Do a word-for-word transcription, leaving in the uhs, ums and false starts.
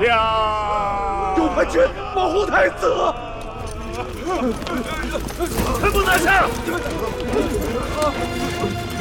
下！ 右派军保护太子！ 全部拿下！